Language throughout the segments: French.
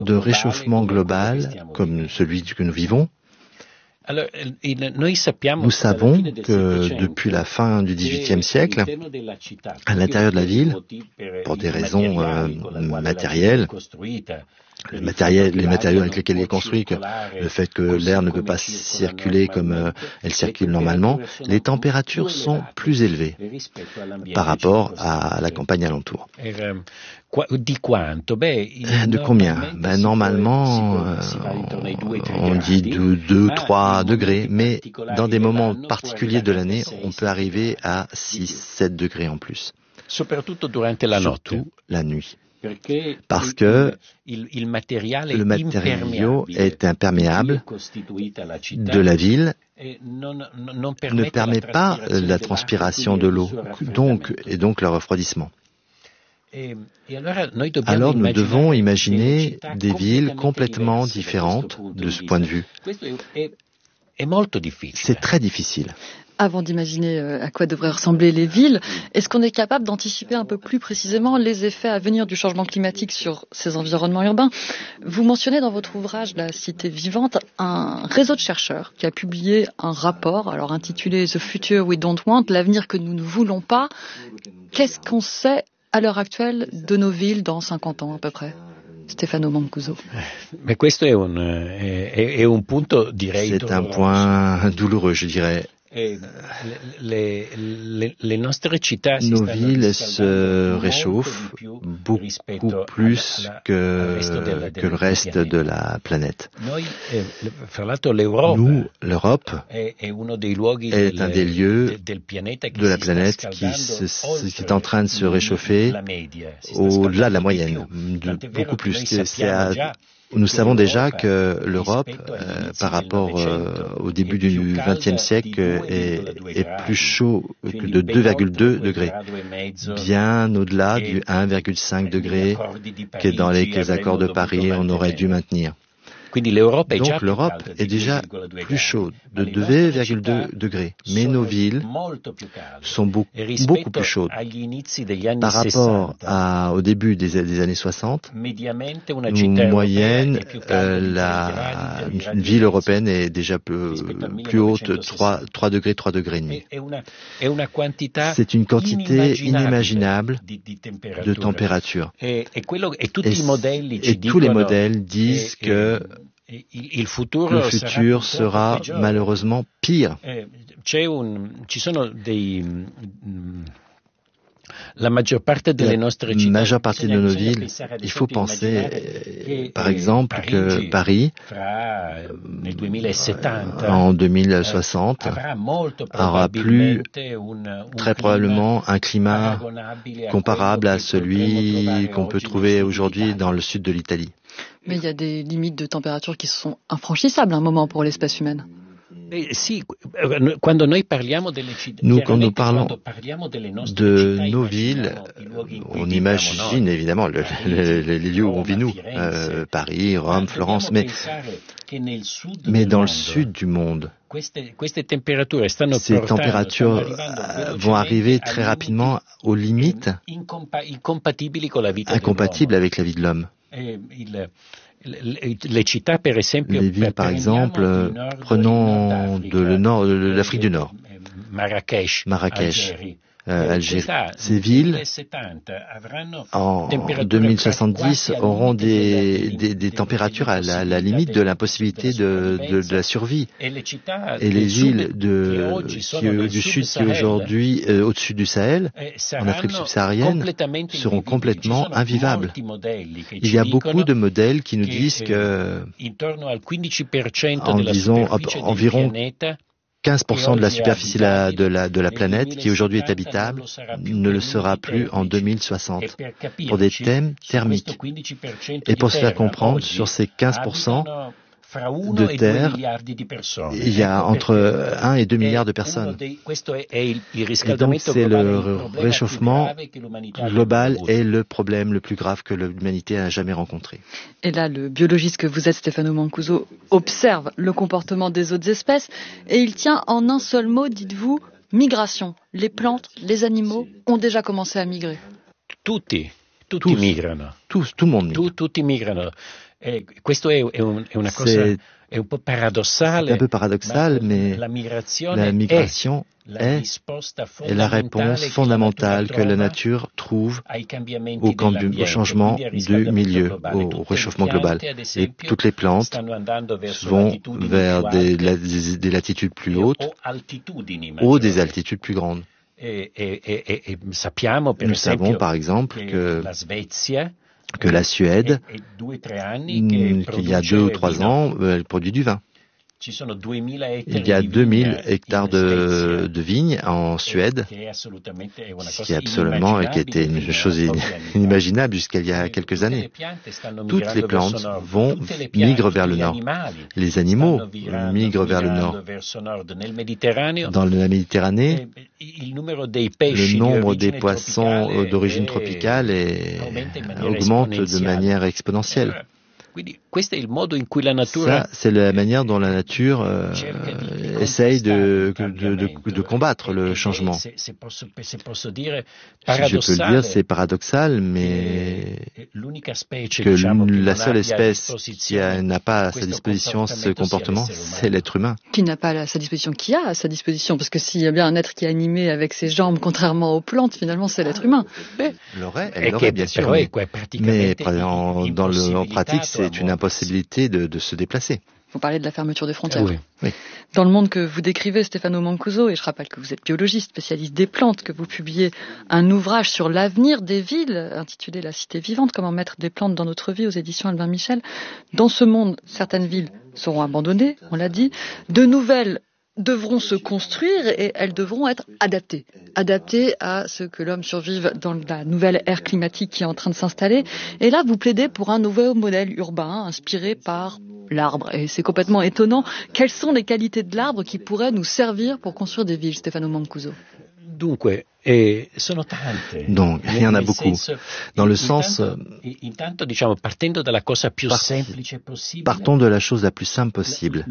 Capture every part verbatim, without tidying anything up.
de réchauffement global comme celui que nous vivons, nous savons que depuis la fin du dix-huitième siècle, à l'intérieur de la ville, pour des raisons euh, matérielles, les, matériels, les matériaux avec lesquels il est construit, que le fait que l'air ne peut pas circuler comme euh, elle circule normalement, les températures sont plus élevées par rapport à la campagne alentour. De combien? Ben, normalement, euh, on dit deux à trois degrés, mais dans des moments particuliers de l'année, on peut arriver à six à sept degrés en plus. Surtout la nuit. Parce que le matériau est imperméable de la ville, ne permet pas la transpiration de l'eau, donc, et donc le refroidissement. Alors nous devons imaginer des villes complètement différentes de ce point de vue. C'est très difficile. Avant d'imaginer à quoi devraient ressembler les villes, est-ce qu'on est capable d'anticiper un peu plus précisément les effets à venir du changement climatique sur ces environnements urbains? Vous mentionnez dans votre ouvrage La Cité vivante un réseau de chercheurs qui a publié un rapport alors intitulé The Future We Don't Want, l'avenir que nous ne voulons pas. Qu'est-ce qu'on sait à l'heure actuelle de nos villes dans cinquante ans à peu près? Stefano Mancuso. C'est un point douloureux, je dirais. Nos villes se réchauffent beaucoup plus que, que le reste de la planète. Nous, l'Europe, est un des lieux de la planète qui, se, qui est en train de se réchauffer au-delà de la moyenne, de, beaucoup plus. C'est à, Nous savons déjà que l'Europe, euh, par rapport euh, au début du vingtième siècle, est, est plus chaud que de deux virgule deux degrés, bien au-delà du un virgule cinq degrés que dans les accords de Paris on aurait dû maintenir. Donc l'Europe est déjà plus chaude, de deux virgule deux degrés, mais nos villes sont beaucoup, beaucoup plus chaudes. Par rapport à, au début des, des années soixante, une moyenne, euh, la, une ville européenne est déjà plus, plus haute, trois, trois degrés, trois degrés et demi. C'est une quantité inimaginable de température. Et, et tous les modèles disent que le futur sera malheureusement pire. La majeure partie de nos villes, il faut penser, par exemple, que Paris, en deux mille soixante, aura plus très probablement un climat comparable à celui qu'on peut trouver aujourd'hui dans le sud de l'Italie. Mais il y a des limites de température qui sont infranchissables à un moment pour l'espèce humaine. Nous, quand nous parlons de nos villes, on imagine évidemment le, le, les lieux où on vit nous, euh, Paris, Rome, Florence, mais, mais dans le sud du monde, ces températures vont arriver très rapidement aux limites incompatibles avec la vie de l'homme. Les villes, par exemple, prenons de le nord, de l'Afrique du Nord, Marrakech, Marrakech euh, Algérie. Ces villes, en deux mille soixante-dix, auront des, des, des températures à la, la limite de l'impossibilité de, de, de la survie. Et les villes de, qui, du sud qui aujourd'hui, euh, au-dessus du Sahel, en Afrique subsaharienne, seront complètement invivables. Il y a beaucoup de modèles qui nous disent que, en disons, environ quinze pour cent de la superficie de la, de la, de la planète, qui aujourd'hui est habitable, ne le sera plus en deux mille soixante, pour des thèmes thermiques. Et pour se faire comprendre, sur ces quinze pour cent de terre, il y a entre un et deux milliards de personnes. Et donc c'est le réchauffement global est le problème le plus grave que l'humanité a jamais rencontré. Et là, le biologiste que vous êtes, Stefano Mancuso, observe le comportement des autres espèces et il tient en un seul mot, dites-vous, migration. Les plantes, les animaux ont déjà commencé à migrer. Tutti, tutti migrano. Tous, tout le monde migre. Tutti migrano. C'est un peu paradoxal, mais la migration est, est la réponse fondamentale que la nature trouve au, au changement du milieu, au réchauffement global. Et toutes les plantes vont vers des, des latitudes plus hautes ou des altitudes plus grandes. Nous savons par exemple que que la Suède, qu'il y a deux ou trois ans, elle produit du vin. Il y a deux mille hectares de, de vignes en Suède, ce qui est absolument, qui était une chose inimaginable jusqu'il y a quelques années. Toutes les plantes vont migrent vers le nord. Les animaux migrent vers le nord. Dans la Méditerranée, le nombre des poissons d'origine tropicale est, augmente de manière exponentielle. Ça, c'est la manière dont la nature euh, essaye de, de, de, de combattre le changement. Si je peux le dire, c'est paradoxal, mais que la seule espèce qui n'a pas à sa disposition ce comportement, c'est l'être humain. Qui n'a pas à sa disposition, qui a à sa disposition, parce que s'il y a bien un être qui est animé avec ses jambes, contrairement aux plantes, finalement, c'est l'être humain. Elle l'aurait, elle l'aurait, bien sûr, mais, mais en, dans le, en pratique, c'est une impossibilité de, de se déplacer. Vous parlez de la fermeture des frontières. Oui. Oui. Dans le monde que vous décrivez, Stefano Mancuso, et je rappelle que vous êtes biologiste, spécialiste des plantes, que vous publiez un ouvrage sur l'avenir des villes, intitulé La Cité vivante, comment mettre des plantes dans notre vie, aux éditions Albin Michel. Dans ce monde, certaines villes seront abandonnées, on l'a dit. De nouvelles devront se construire et elles devront être adaptées. Adaptées à ce que l'homme survive dans la nouvelle ère climatique qui est en train de s'installer. Et là, vous plaidez pour un nouveau modèle urbain inspiré par l'arbre. Et c'est complètement étonnant. Quelles sont les qualités de l'arbre qui pourraient nous servir pour construire des villes, Stefano Mancuso? Dunque, eh, sono tante. Donc, il y en a beaucoup. Dans le sens, intanto, diciamo, partendo dalla cosa più semplice possibile. Partons de la chose la plus simple possible.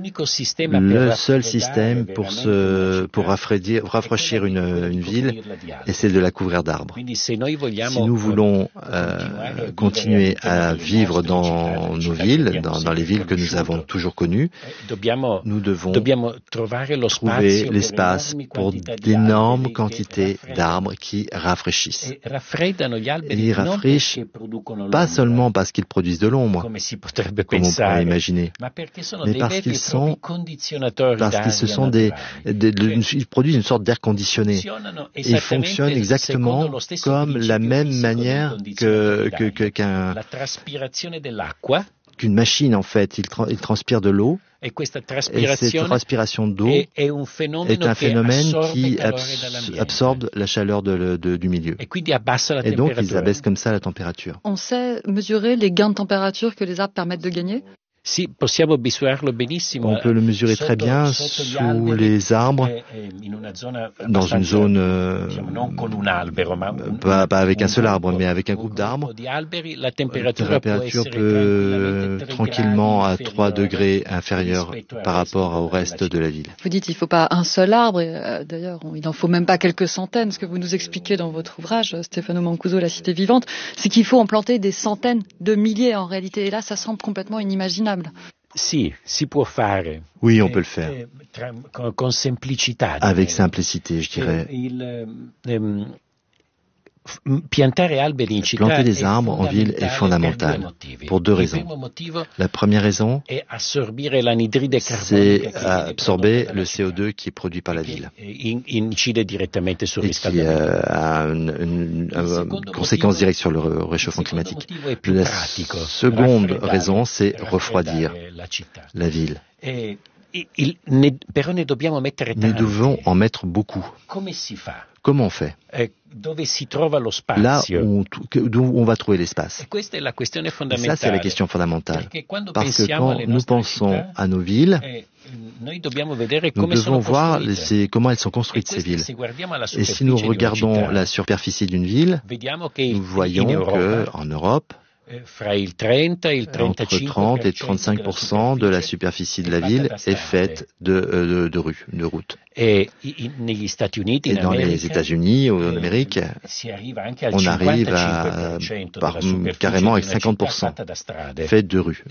Le seul système pour se, pour rafraîchir, rafraîchir une, une ville, c'est de la couvrir d'arbres. Si nous voulons euh, continuer à vivre dans nos villes, dans, dans les villes que nous avons toujours connues, nous devons trouver l'espace pour d'énormes quantités d'arbres qui rafraîchissent. Et ils rafraîchissent pas seulement parce qu'ils produisent de l'ombre, comme on pourrait imaginer, mais parce qu'ils sont, parce qu'ils se sont des, des, des, ils produisent une sorte d'air conditionné. Et ils fonctionnent exactement comme la même manière que, que, que, qu'un, qu'une machine, en fait. Il, tra- il transpire de l'eau. Et cette transpiration d'eau est un phénomène qui abs- absorbe la chaleur de, de, du milieu. Et donc, ils abaissent comme ça la température. On sait mesurer les gains de température que les arbres permettent de gagner ? Si, possiamo misurarlo benissimo. On peut le mesurer très bien sous les arbres, dans une zone, euh, pas, pas avec un seul arbre, mais avec un groupe d'arbres. La température peut tranquillement à trois degrés inférieure par rapport au reste de la ville. Vous dites qu'il ne faut pas un seul arbre, et d'ailleurs il n'en faut même pas quelques centaines. Ce que vous nous expliquez dans votre ouvrage, Stefano Mancuso, La Cité vivante, c'est qu'il faut en planter des centaines de milliers en réalité. Et là, ça semble complètement inimaginable. Si, si può fare. Oui, on peut le faire. Con semplicità. Avec simplicité, je dirais. Planter des arbres en ville est fondamental pour deux raisons. La première raison, c'est absorber le C O deux qui est produit par la ville et qui a une, une, une conséquence directe sur le réchauffement climatique. La seconde raison, c'est refroidir la ville. Nous devons en mettre beaucoup. Comment on fait? Là où on va trouver l'espace. Et ça, c'est la question fondamentale. Parce que quand nous pensons à nos villes, nous devons voir les, comment elles sont construites, ces villes. Et si nous regardons la superficie d'une ville, nous voyons qu'en Europe, Entre trente et trente-cinq pour cent de la superficie de la ville est faite de, de, de rues, de routes. Et dans les États-Unis ou en Amérique, on arrive à par, carrément avec cinquante pour cent fait de rues.